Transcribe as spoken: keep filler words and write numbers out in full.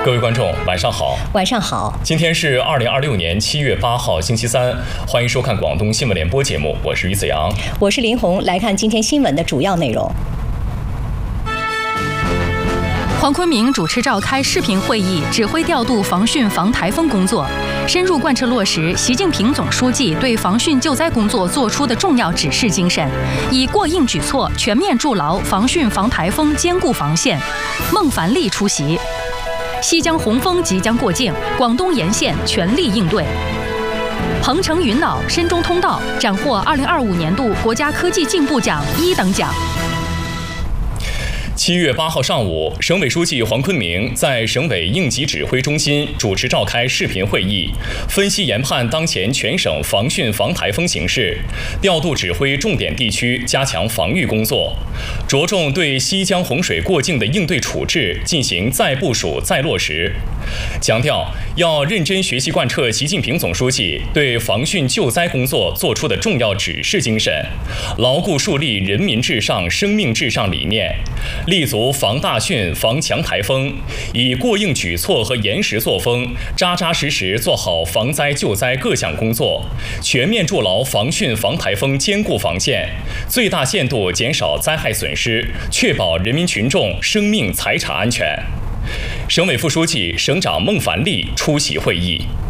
各位观众，晚上好。 晚上好。 今天是二零二六年七月八号，星期三，欢迎收看广东新闻联播节目，我是于子阳， 我是林红。来看今天新闻的主要内容。 黄坤明主持召开视频会议，指挥调度防汛防台风工作，深入贯彻落实习近平总书记对防汛救灾工作作出的重要指示精神，以过硬举措全面筑牢防汛防台风坚固防线。孟凡利出席。西江洪峰即将过境，广东沿线全力应对。鹏程云脑深中通道斩获二零二五年度国家科技进步奖一等奖。 七月八号上午，省委书记黄坤明在省委应急指挥中心主持召开视频会议，分析研判当前全省防汛防台风形势，调度指挥重点地区加强防御工作，着重对西江洪水过境的应对处置进行再部署再落实，强调要认真学习贯彻习近平总书记对防汛救灾工作作出的重要指示精神，牢固树立人民至上、生命至上理念，立足防大汛、防强台风，以过硬举措和严实作风，扎扎实实做好防灾救灾各项工作，全面筑牢防汛防台风坚固防线，最大限度减少灾害损失，确保人民群众生命财产安全。省委副书记、省长孟凡利出席会议。